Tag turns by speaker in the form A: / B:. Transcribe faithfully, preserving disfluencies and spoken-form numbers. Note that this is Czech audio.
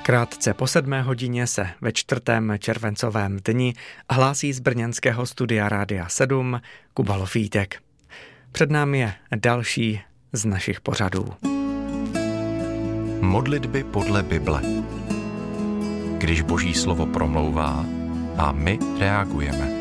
A: Krátce po sedmé hodině se ve čtvrtém červencovém dni hlásí z brněnského studia Rádia sedm Kuba Lofítek. Před námi je další z našich pořadů.
B: Modlitby podle Bible. Když Boží slovo promlouvá a my reagujeme.